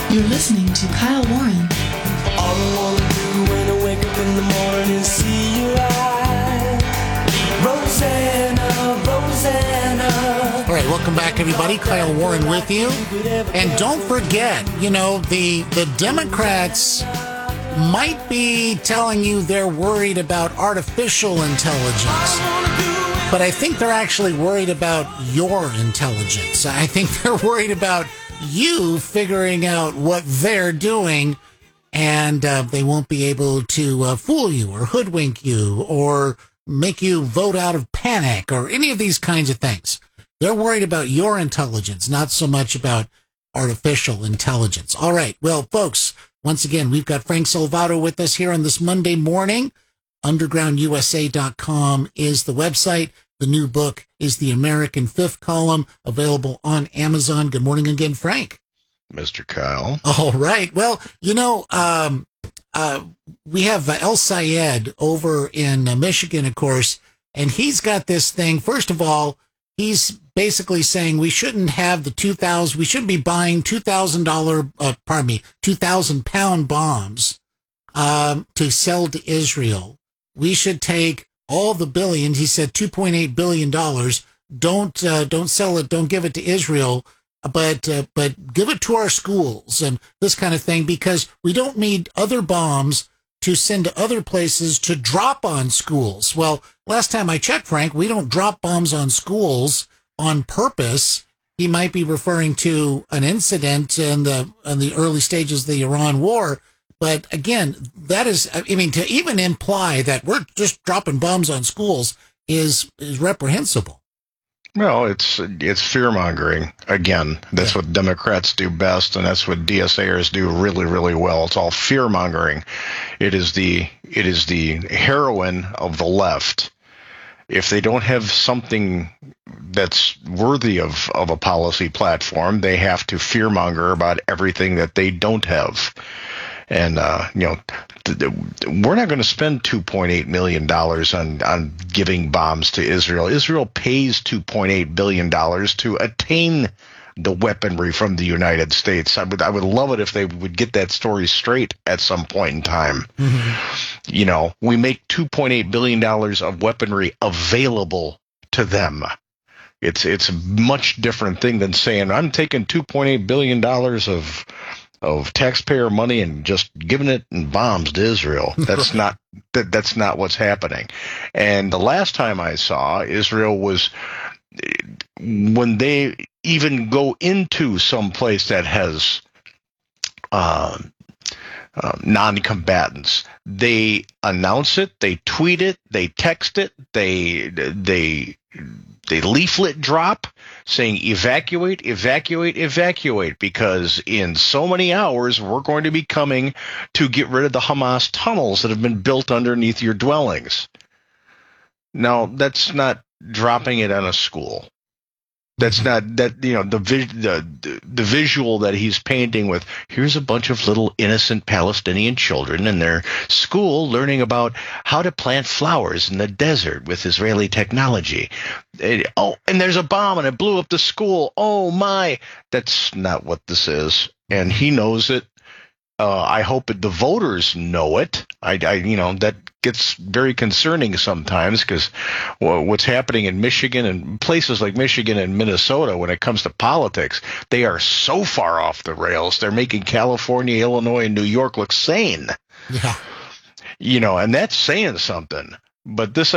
You're listening to Kyle Warren. All I wanna do when I wake up in the morning is see your eyes. Rosanna, Rosanna. All right, welcome back, everybody. Kyle Warren with you. And don't forget, the Democrats might be telling you they're worried about artificial intelligence. But I think they're actually worried about your intelligence. I think they're worried about you figuring out what they're doing, and they won't be able to fool you or hoodwink you or make you vote out of panic or any of these kinds of things. They're worried about your intelligence, not so much about artificial intelligence. All right. Well, folks, once again, we've got Frank Salvato with us here on this Monday morning. UndergroundUSA.com is the website. The new book is The American Fifth Column, available on Amazon. Good morning again, Frank. Mr. Kyle. All right. Well, we have El Sayed over in Michigan, of course, and he's got this thing. First of all, he's basically saying we shouldn't have we shouldn't be buying $2,000 bombs to sell to Israel. We should take all the billions. He said $2.8 billion. Don't sell it. Don't give it to Israel, but give it to our schools and this kind of thing, because we don't need other bombs to send to other places to drop on schools. Well, last time I checked, Frank, we don't drop bombs on schools on purpose. He might be referring to an incident in the early stages of the Iran war. But again, that is, to even imply that we're just dropping bombs on schools is reprehensible. Well, it's fear-mongering. Again, that's what Democrats do best, and that's what DSAers do really, really well. It's all fear-mongering. It is the heroin of the left. If they don't have something that's worthy of a policy platform, they have to fear-monger about everything that they don't have. And, we're not going to spend $2.8 million on giving bombs to Israel. Israel pays $2.8 billion to attain the weaponry from the United States. I would love it if they would get that story straight at some point in time. Mm-hmm. We make $2.8 billion of weaponry available to them. It's a much different thing than saying, I'm taking $2.8 billion of taxpayer money and just giving it in bombs to Israel. That's that's not what's happening. And the last time I saw Israel was when they even go into some place that has non-combatants. They announce it, they tweet it, they text it, they leaflet drop saying evacuate, evacuate, evacuate, because in so many hours we're going to be coming to get rid of the Hamas tunnels that have been built underneath your dwellings. Now, that's not dropping it on a school. That's not the visual that he's painting with. Here's a bunch of little innocent Palestinian children in their school learning about how to plant flowers in the desert with Israeli technology. And there's a bomb and it blew up the school. Oh my! That's not what this is, and he knows it. I hope the voters know it. That gets very concerning sometimes, because what's happening in Michigan and places like Michigan and Minnesota when it comes to politics, they are so far off the rails. They're making California, Illinois, and New York look sane. Yeah. And that's saying something. But this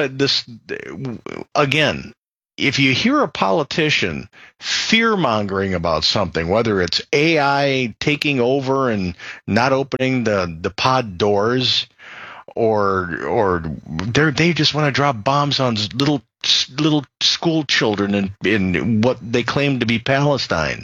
again, if you hear a politician fear-mongering about something, whether it's AI taking over and not opening the pod doors, or they just want to drop bombs on little school children in what they claim to be Palestine,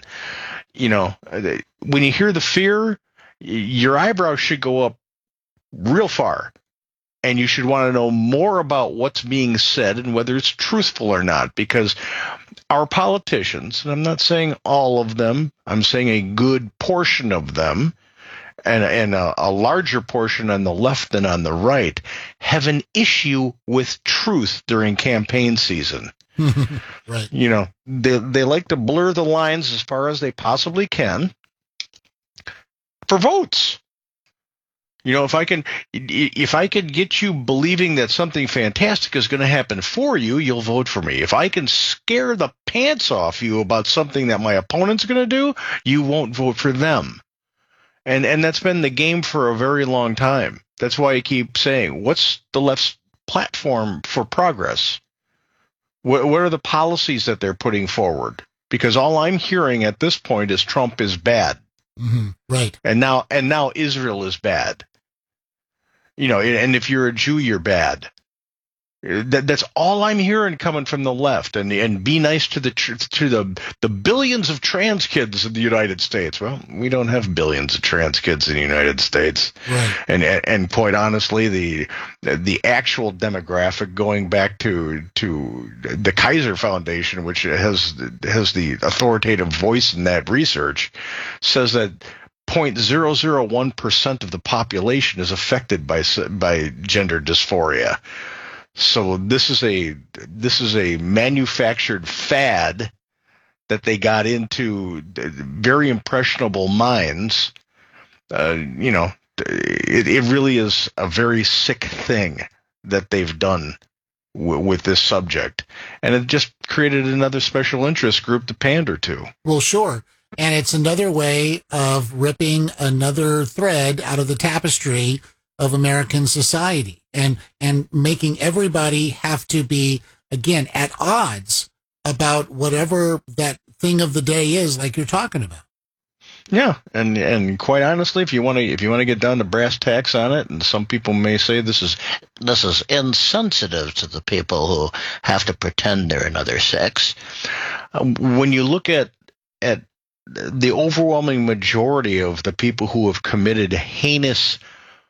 when you hear the fear, your eyebrows should go up real far. And you should want to know more about what's being said and whether it's truthful or not, because our politicians, and I'm not saying all of them, I'm saying a good portion of them, and a larger portion on the left than on the right, have an issue with truth during campaign season. Right. They like to blur the lines as far as they possibly can. for votes. You know, if I can get you believing that something fantastic is going to happen for you, you'll vote for me. If I can scare the pants off you about something that my opponent's going to do, you won't vote for them. And that's been the game for a very long time. That's why I keep saying, what's the left's platform for progress? What are the policies that they're putting forward? Because all I'm hearing at this point is Trump is bad. Mm-hmm. Right. And now Israel is bad. You know, and if you're a Jew, you're bad. That's all I'm hearing coming from the left. And be nice to the billions of trans kids in the United States. Well, we don't have billions of trans kids in the United States. Right. And quite honestly, the actual demographic, going back to the Kaiser Foundation, which has the authoritative voice in that research, says that 0.001% of the population is affected by gender dysphoria. So this is a manufactured fad that they got into very impressionable minds. You know, it really is a very sick thing that they've done with this subject, and it just created another special interest group to pander to. Well, sure. And it's another way of ripping another thread out of the tapestry of American society and making everybody have to be, again, at odds about whatever that thing of the day is, like you're talking about. Yeah, and quite honestly, if you want to get down to brass tacks on it, and some people may say this is insensitive to the people who have to pretend they're another sex. When you look at the overwhelming majority of the people who have committed heinous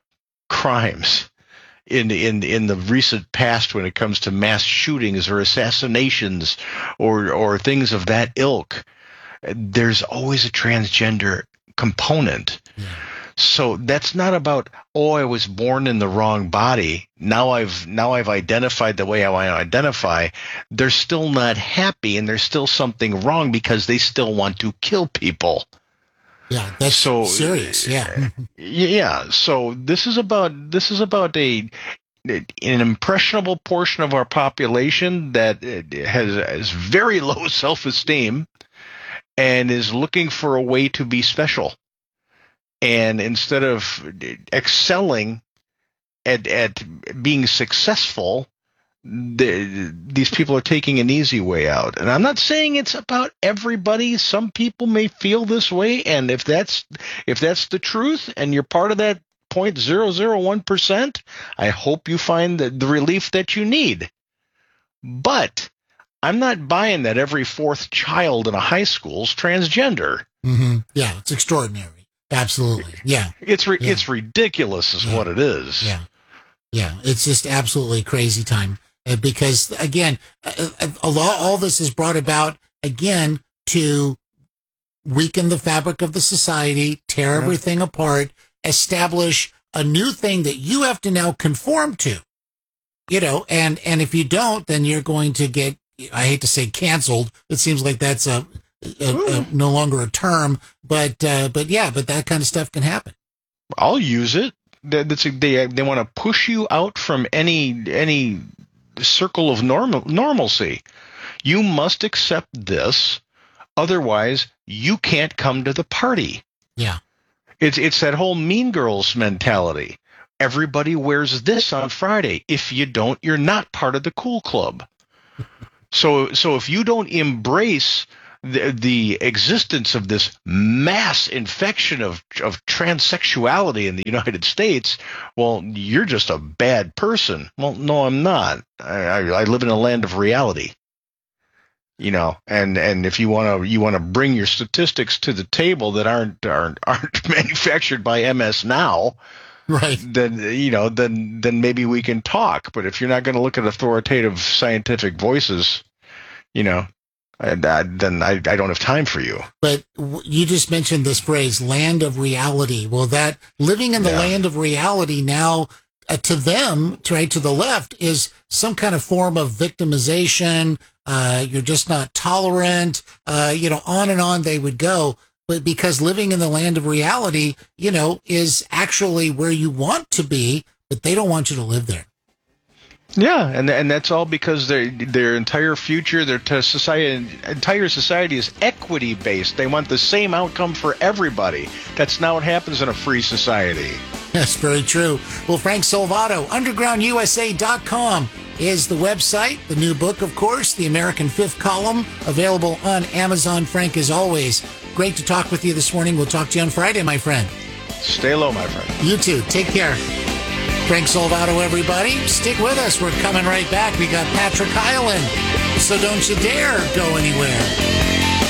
crimes in the recent past, when it comes to mass shootings or assassinations or things of that ilk, there's always a transgender component. Yeah. So that's not about, I was born in the wrong body. Now I've identified the way I want to identify. They're still not happy, and there's still something wrong because they still want to kill people. Yeah, that's so serious. Yeah. Yeah. So this is about an impressionable portion of our population that has very low self-esteem and is looking for a way to be special. And instead of excelling at being successful, these people are taking an easy way out. And I'm not saying it's about everybody. Some people may feel this way, and if that's the truth, and you're part of that 0.001%, I hope you find the relief that you need. But I'm not buying that every fourth child in a high school is transgender. Mm-hmm. Yeah, it's extraordinary. Absolutely. Yeah. It's ridiculous is what it is. Yeah. Yeah. It's just absolutely crazy time because, again, all this is brought about, again, to weaken the fabric of the society, tear everything apart, establish a new thing that you have to now conform to, you know, and if you don't, then you're going to get, I hate to say canceled. It seems like that's no longer a term, but that kind of stuff can happen. I'll use it. They want to push you out from any circle of normalcy. You must accept this, otherwise you can't come to the party. Yeah, it's that whole Mean Girls mentality. Everybody wears this on Friday. If you don't, you're not part of the cool club. So if you don't embrace the existence of this mass infection of transsexuality in the United States, well, you're just a bad person. Well, no, I'm not. I live in a land of reality. You know, and if you want to bring your statistics to the table that aren't manufactured by MS Now, right? Then maybe we can talk. But if you're not going to look at authoritative scientific voices, you know, then I don't have time for you. But you just mentioned this phrase, land of reality. Well, that living in the land of reality now, to them, right, to the left, is some kind of form of victimization. You're just not tolerant, on and on they would go. but because living in the land of reality, is actually where you want to be, but they don't want you to live there. Yeah, and that's all because their entire future, their entire society is equity based. They want the same outcome for everybody. That's not what happens in a free society. That's very true. Well, Frank Salvato, undergroundusa.com is the website. The new book, of course, The American Fifth Column, available on Amazon. Frank, as always, great to talk with you this morning. We'll talk to you on Friday, my friend. Stay low, my friend. You too. Take care. Frank Salvato, everybody. Stick with us. We're coming right back. We got Patrick Hyland, so don't you dare go anywhere.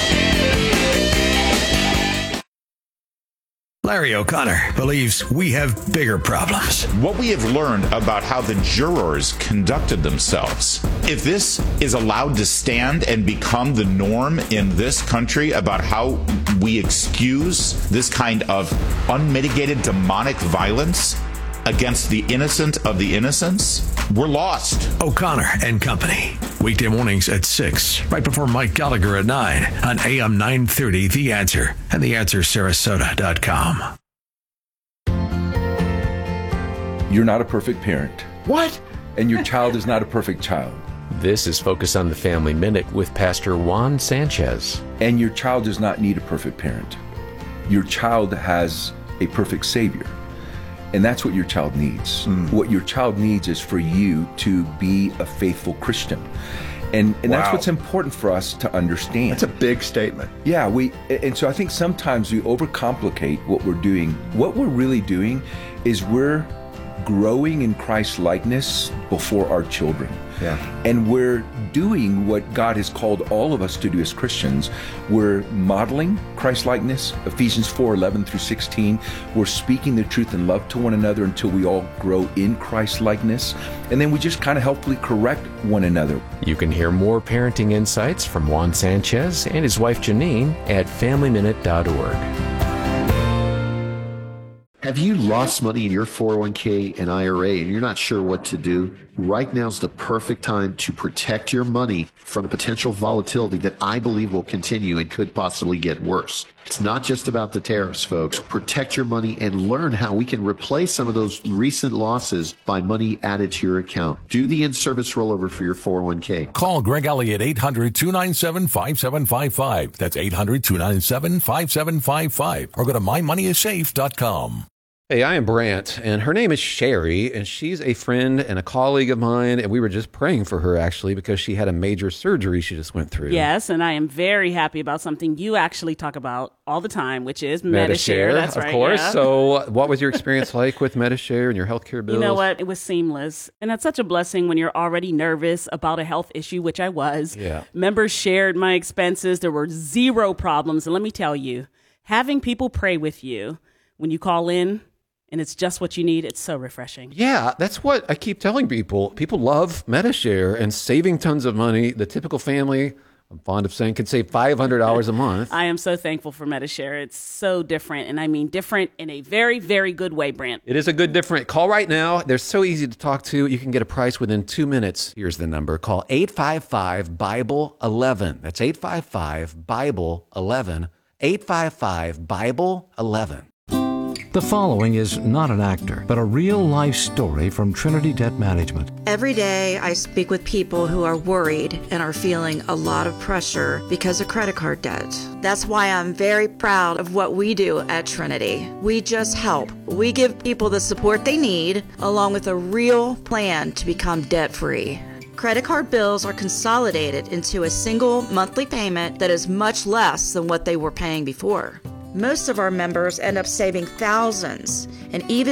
Larry O'Connor believes we have bigger problems. What we have learned about how the jurors conducted themselves, if this is allowed to stand and become the norm in this country about how we excuse this kind of unmitigated demonic violence against the innocent of the innocents, we're lost. O'Connor and Company. Weekday mornings at 6, right before Mike Gallagher at 9 on AM 930, The Answer, and TheAnswerSarasota.com. You're not a perfect parent. What? And your child is not a perfect child. This is Focus on the Family Minute with Pastor Juan Sanchez. And your child does not need a perfect parent. Your child has a perfect Savior. And that's what your child needs. What your child needs is for you to be a faithful Christian. And that's what's important for us to understand. That's a big statement. Yeah, and so I think sometimes we overcomplicate what we're doing. What we're really doing is we're growing in Christ's likeness before our children. Yeah. And we're doing what God has called all of us to do as Christians. We're modeling Christ likeness, Ephesians 4:11 through 16. We're speaking the truth in love to one another until we all grow in Christ likeness. And then we just kind of helpfully correct one another. You can hear more parenting insights from Juan Sanchez and his wife Janine at FamilyMinute.org. Have you lost money in your 401k and IRA and you're not sure what to do? Right now is the perfect time to protect your money from the potential volatility that I believe will continue and could possibly get worse. It's not just about the tariffs, folks. Protect your money and learn how we can replace some of those recent losses by money added to your account. Do the in-service rollover for your 401k. Call Greg Elliott 800-297-5755. That's 800-297-5755. Or go to mymoneyissafe.com. Hey, I am Brant, and her name is Sherry, and she's a friend and a colleague of mine, and we were just praying for her, actually, because she had a major surgery she just went through. Yes, and I am very happy about something you actually talk about all the time, which is Medi-Share. That's right, of course. Yeah. So what was your experience like with Medi-Share and your healthcare bills? You know what? It was seamless, and that's such a blessing when you're already nervous about a health issue, which I was. Yeah. Members shared my expenses. There were zero problems, and let me tell you, having people pray with you when you call in, and it's just what you need. It's so refreshing. Yeah, that's what I keep telling people. People love Medi-Share and saving tons of money. The typical family, I'm fond of saying, can save $500 a month. I am so thankful for Medi-Share. It's so different, and I mean different in a very, very good way, Brant. It is a good different. Call right now. They're so easy to talk to. You can get a price within 2 minutes. Here's the number. Call 855-BIBLE-11. That's 855-BIBLE-11. 855-BIBLE-11. The following is not an actor, but a real-life story from Trinity Debt Management. Every day I speak with people who are worried and are feeling a lot of pressure because of credit card debt. That's why I'm very proud of what we do at Trinity. We just help. We give people the support they need, along with a real plan to become debt-free. Credit card bills are consolidated into a single monthly payment that is much less than what they were paying before. Most of our members end up saving thousands, and even